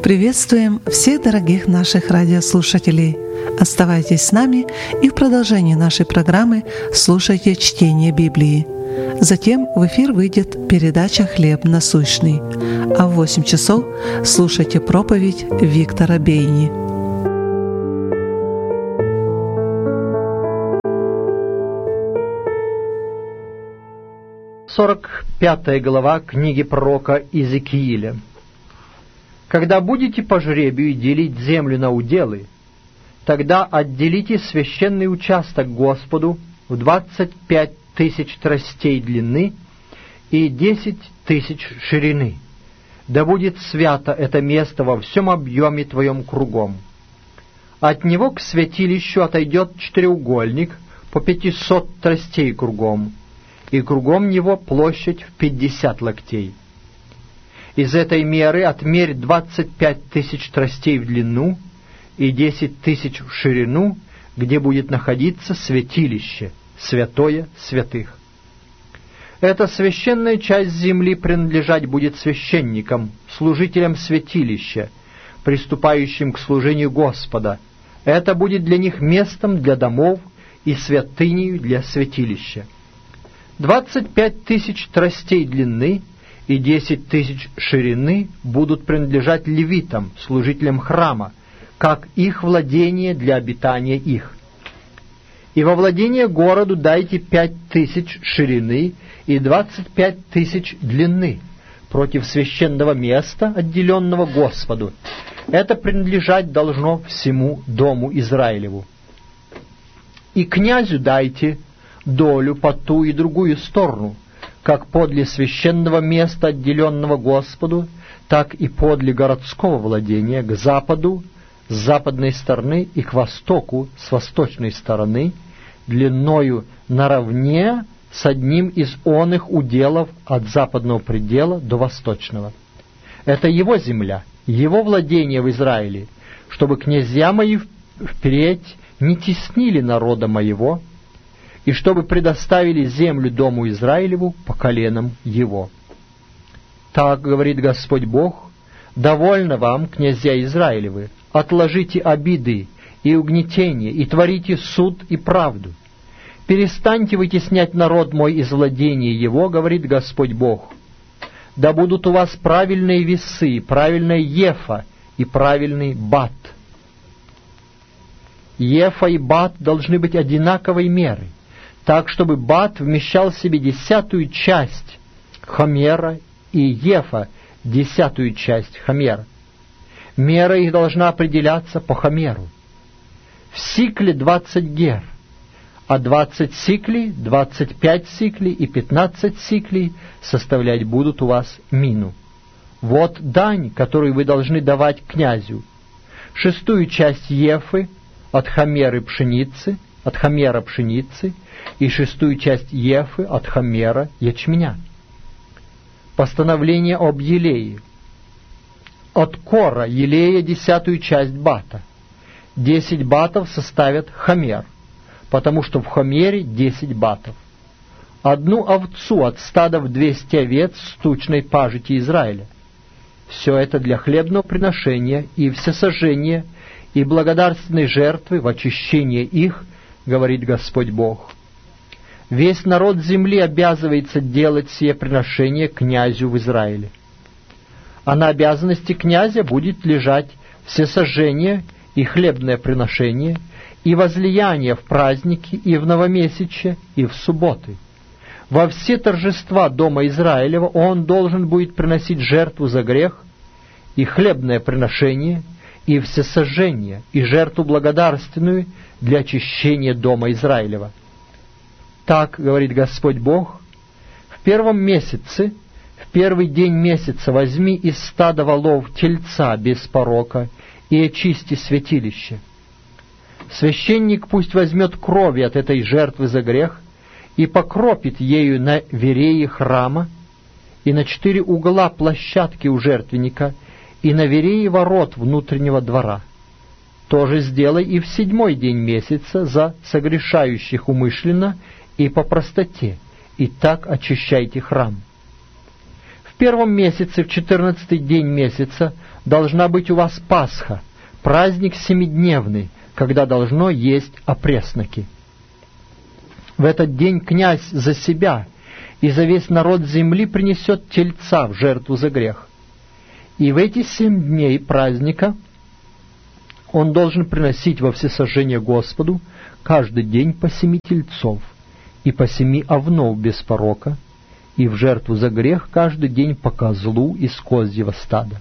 Приветствуем всех дорогих наших радиослушателей. Оставайтесь с нами и в продолжении нашей программы слушайте чтение Библии. Затем в эфир выйдет передача «Хлеб насущный», а в 8 часов слушайте проповедь Виктора Бейни. Сорок 45 глава книги пророка Иезекииля. «Когда будете по жребию делить землю на уделы, тогда отделите священный участок Господу в 25 тысяч тростей длины и 10 тысяч ширины. Да будет свято это место во всем объеме твоем кругом. От него к святилищу отойдет четыреугольник по 500 тростей кругом, и кругом него площадь в 50 локтей. Из этой меры отмерь 25 тысяч тростей в длину и 10 тысяч в ширину, где будет находиться святилище, святое святых. Эта священная часть земли принадлежать будет священникам, служителям святилища, приступающим к служению Господа. Это будет для них местом для домов и святынею для святилища. 25 тысяч тростей длины и 10 тысяч ширины будут принадлежать левитам, служителям храма, как их владение для обитания их. И во владение городу дайте 5 тысяч ширины и 25 тысяч длины против священного места, отделенного Господу. Это принадлежать должно всему дому Израилеву. И князю дайте долю по ту и другую сторону, как подле священного места, отделенного Господу, так и подле городского владения, к западу, с западной стороны, и к востоку, с восточной стороны, длиною наравне с одним из оных уделов от западного предела до восточного. Это его земля, его владение в Израиле, чтобы князья мои впредь не теснили народа моего, и чтобы предоставили землю дому Израилеву по коленам его. Так говорит Господь Бог: довольно вам, князья Израилевы, отложите обиды и угнетение, и творите суд и правду. Перестаньте вытеснять народ мой из владения его, говорит Господь Бог. Да будут у вас правильные весы, правильная ефа и правильный бат. Ефа и бат должны быть одинаковой меры, так, чтобы бат вмещал в себе 10-ю часть хомера и ефа 10-ю часть хомера. Мера их должна определяться по хомеру. В сикле 20 гер, а 20 сиклей, 25 сиклей и 15 сиклей составлять будут у вас мину. Вот дань, которую вы должны давать князю. 6-ю часть ефы от хомера пшеницы, и 6-ю часть ефы от хомера ячменя. Постановление об елее. От кора елея 10-ю часть бата. 10 батов составят хомер, потому что в хомере 10 батов. 1 овцу от стада в 200 овец с тучной пажити Израиля. Все это для хлебного приношения и всесожжения и благодарственной жертвы в очищение их, говорит Господь Бог. Весь народ земли обязывается делать сие приношение князю в Израиле. А на обязанности князя будет лежать всесожжение и хлебное приношение, и возлияние в праздники, и в новомесячье, и в субботы. Во все торжества дома Израилева он должен будет приносить жертву за грех, и хлебное приношение, и всесожжение, и жертву благодарственную для очищения дома Израилева. Так говорит Господь Бог: в первом месяце, в первый день месяца возьми из стада волов тельца без порока и очисти святилище. Священник пусть возьмет крови от этой жертвы за грех и покропит ею на вереи храма и на 4 угла площадки у жертвенника и на вереи ворот внутреннего двора. То же сделай и в 7-й день месяца за согрешающих умышленно и по простоте, и так очищайте храм. В первом месяце, в 14-й день месяца, должна быть у вас Пасха, праздник семидневный, когда должно есть опресноки. В этот день князь за себя и за весь народ земли принесет тельца в жертву за грех. И в эти 7 дней праздника он должен приносить во всесожжение Господу каждый день по 7 тельцов и по 7 овнов без порока, и в жертву за грех каждый день по козлу из козьего стада.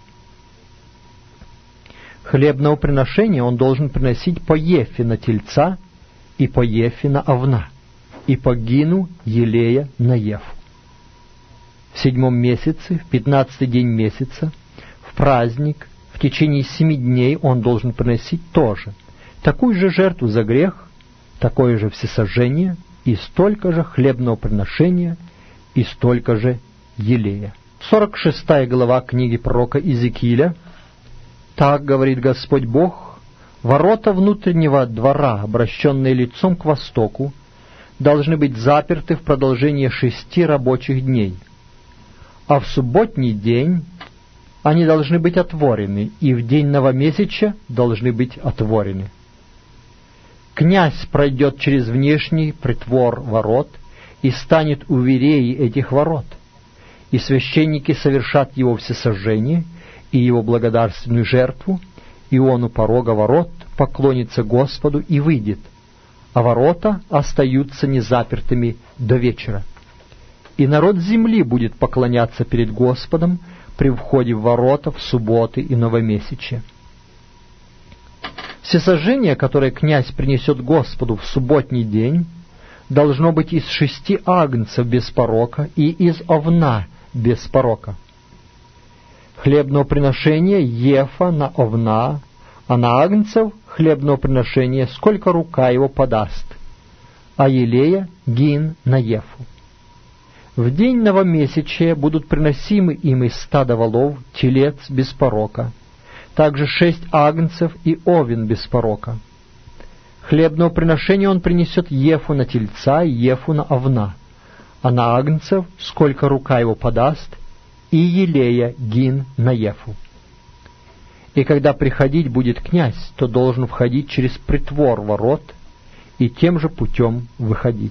Хлебного приношения он должен приносить по ефе на тельца и по ефе на овна, и по гину елея на ефу. В 7-м месяце, в 15-й день месяца, в праздник, в течение 7 дней он должен приносить тоже такую же жертву за грех, такое же всесожжение и столько же хлебного приношения и столько же елея. 46 глава книги пророка Иезекииля. «Так говорит Господь Бог, ворота внутреннего двора, обращенные лицом к востоку, должны быть заперты в продолжение 6 рабочих дней, а в субботний день они должны быть отворены, и в день новомесяча должны быть отворены. Князь пройдет через внешний притвор ворот и станет у вереи этих ворот, и священники совершат его всесожжение и его благодарственную жертву, и он у порога ворот поклонится Господу и выйдет, а ворота остаются незапертыми до вечера. И народ земли будет поклоняться перед Господом при входе в ворота в субботы и новомесячье. Всесожжение, которое князь принесет Господу в субботний день, должно быть из 6 агнцев без порока и из овна без порока. Хлебного приношения ефа на овна, а на агнцев хлебного приношения сколько рука его подаст, а елея гин на ефу. В день новомесячия будут приносимы им из стада волов телец без порока, также 6 агнцев и овен без порока. Хлебного приношения он принесет ефу на тельца и ефу на овна, а на агнцев сколько рука его подаст, и елея гин на ефу. И когда приходить будет князь, то должен входить через притвор ворот и тем же путем выходить.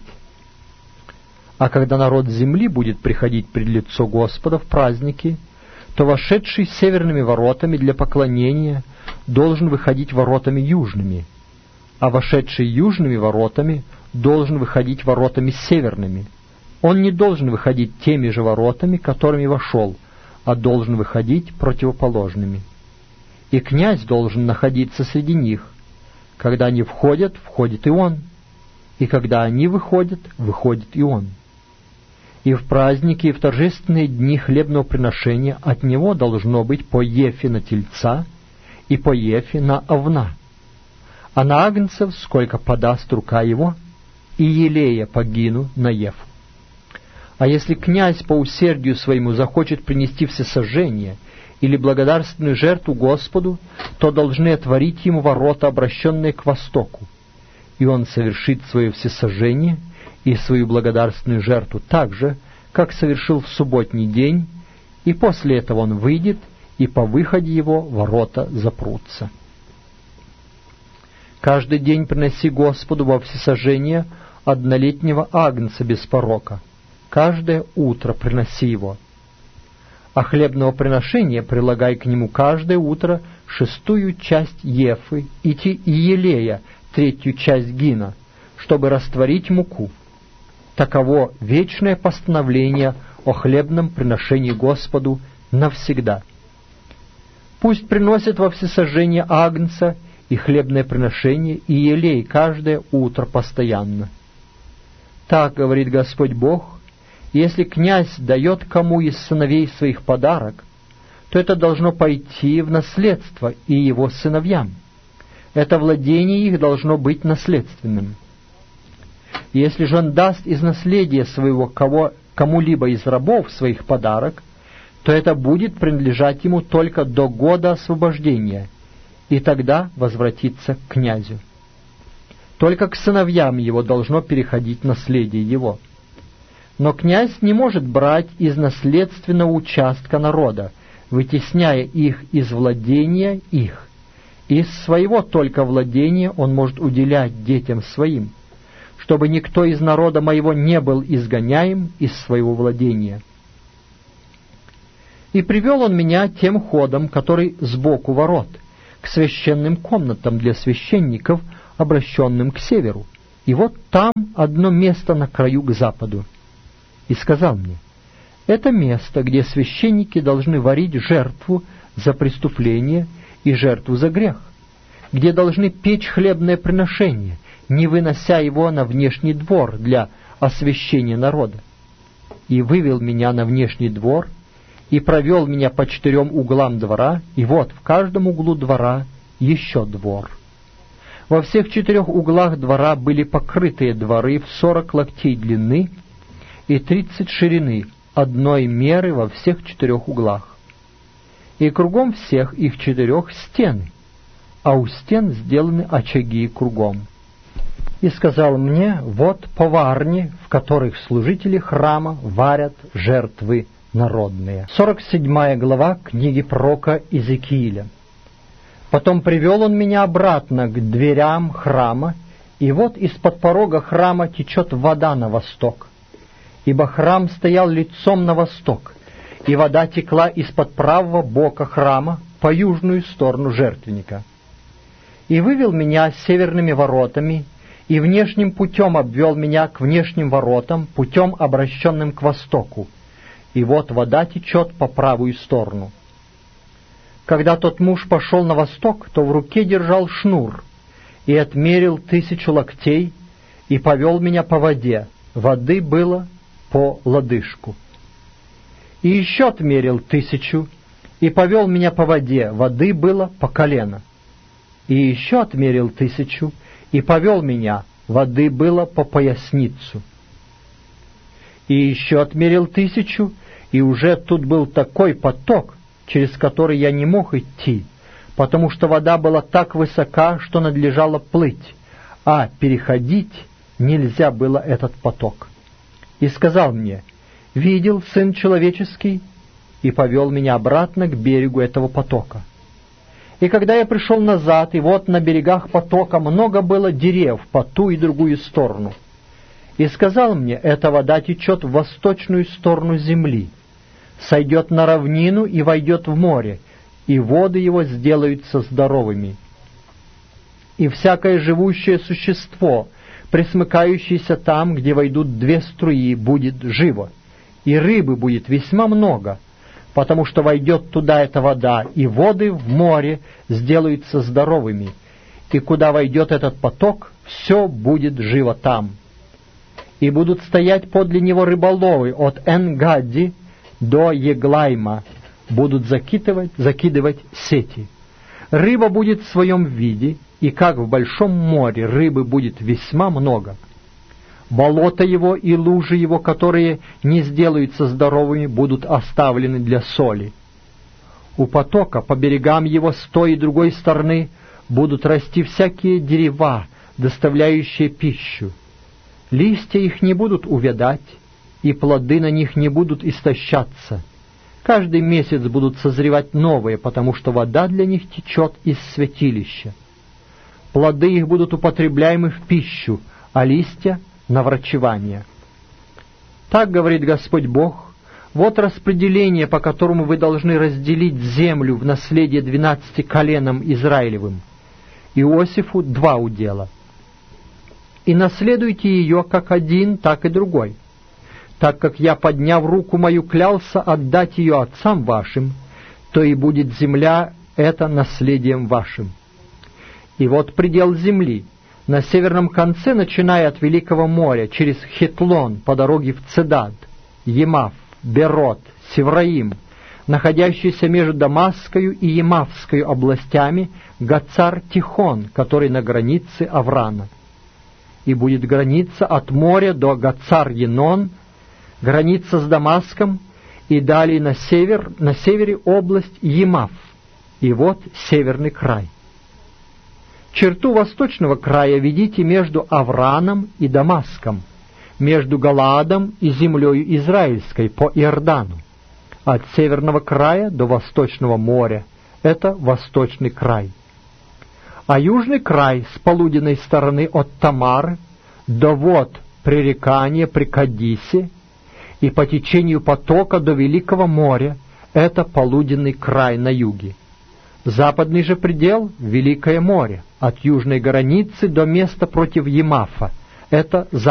А когда народ земли будет приходить пред лицо Господа в праздники, то вошедший северными воротами для поклонения должен выходить воротами южными, а вошедший южными воротами должен выходить воротами северными. Он не должен выходить теми же воротами, которыми вошел, а должен выходить противоположными. И князь должен находиться среди них. Когда они входят, входит и он, и когда они выходят, выходит и он. И в праздники, и в торжественные дни хлебного приношения от него должно быть по ефе на тельца и по ефе на овна, а на агнцев сколько подаст рука его, и елея по гину на ефу. А если князь по усердию своему захочет принести всесожжение или благодарственную жертву Господу, то должны отворить ему ворота, обращенные к востоку, и он совершит свое всесожжение и свою благодарственную жертву так же, как совершил в субботний день, и после этого он выйдет, и по выходе его ворота запрутся. Каждый день приноси Господу во всесожжение 1-летнего агнца без порока, каждое утро приноси его. А хлебного приношения прилагай к нему каждое утро 1/6 часть ефы и елея 1/3 часть гина, чтобы растворить муку. Таково вечное постановление о хлебном приношении Господу навсегда. Пусть приносят во всесожжение агнца и хлебное приношение и елей каждое утро постоянно. Так говорит Господь Бог: если князь дает кому из сыновей своих подарок, то это должно пойти в наследство и его сыновьям. Это владение их должно быть наследственным. Если же он даст из наследия своего кому-либо из рабов своих подарок, то это будет принадлежать ему только до года освобождения, и тогда возвратится к князю. Только к сыновьям его должно переходить наследие его. Но князь не может брать из наследственного участка народа, вытесняя их из владения их. Из своего только владения он может уделять детям своим, чтобы никто из народа моего не был изгоняем из своего владения. И привел он меня тем ходом, который сбоку ворот, к священным комнатам для священников, обращенным к северу. И вот там одно место на краю к западу. И сказал мне: это место, где священники должны варить жертву за преступление и жертву за грех, где должны печь хлебное приношение, не вынося его на внешний двор для освящения народа. И вывел меня на внешний двор, и провел меня по 4 углам двора, и вот в каждом углу двора еще двор. Во всех 4 углах двора были покрытые дворы в 40 локтей длины и 30 ширины, одной меры во всех 4 углах. И кругом всех их 4 стены, а у стен сделаны очаги кругом. И сказал мне: вот поварни, в которых служители храма варят жертвы народные. 47 глава книги пророка Иезекииля. Потом привел он меня обратно к дверям храма, и вот из-под порога храма течет вода на восток, ибо храм стоял лицом на восток, и вода текла из-под правого бока храма по южную сторону жертвенника. И вывел меня северными воротами, и внешним путем обвел меня к внешним воротам, путем, обращенным к востоку, и вот вода течет по правую сторону. Когда тот муж пошел на восток, то в руке держал шнур, и отмерил 1000 локтей, и повел меня по воде. Воды было по лодыжку. И еще отмерил 1000, и повел меня по воде. Воды было по колено. И еще отмерил 1000, и повел меня. Воды было по поясницу. И еще отмерил 1000, и уже тут был такой поток, через который я не мог идти, потому что вода была так высока, что надлежало плыть, а переходить нельзя было этот поток. И сказал мне: видел, сын человеческий, и повел меня обратно к берегу этого потока. И когда я пришел назад, и вот на берегах потока много было дерев по ту и другую сторону. И сказал мне: эта вода течет в восточную сторону земли, сойдет на равнину и войдет в море, и воды его сделаются здоровыми. И всякое живущее существо, пресмыкающееся там, где войдут 2 струи, будет живо, и рыбы будет весьма много, потому что войдет туда эта вода, и воды в море сделаются здоровыми, и куда войдет этот поток, все будет живо там. И будут стоять подле него рыболовы от Эн-Гадди до Еглайма, будут закидывать сети. Рыба будет в своем виде, и как в большом море рыбы будет весьма много. Болота его и лужи его, которые не сделаются здоровыми, будут оставлены для соли. У потока по берегам его с той и другой стороны будут расти всякие дерева, доставляющие пищу. Листья их не будут увядать, и плоды на них не будут истощаться. Каждый месяц будут созревать новые, потому что вода для них течет из святилища. Плоды их будут употребляемы в пищу, а листья — на врачевание. Так говорит Господь Бог: вот распределение, по которому вы должны разделить землю в наследие 12 коленам Израилевым. Иосифу 2 удела. И наследуйте ее как один, так и другой. Так как я, подняв руку мою, клялся отдать ее отцам вашим, то и будет земля эта наследием вашим. И вот предел земли, на северном конце, начиная от Великого моря, через Хетлон по дороге в Цедад, Емав, Берот, Севраим, находящийся между Дамасскою и Емавскою областями, Гацар-Тихон, который на границе Аврана. И будет граница от моря до Гацар-Енон, граница с Дамаском, и далее на севере область Емав, и вот северный край. Черту восточного края ведите между Авраном и Дамаском, между Галаадом и землей Израильской по Иордану. От северного края до восточного моря — это восточный край. А южный край с полуденной стороны от Тамары до вод пререкания при Кадисе и по течению потока до Великого моря — это полуденный край на юге. Западный же предел — Великое море, от южной границы до места против Емафа — это западный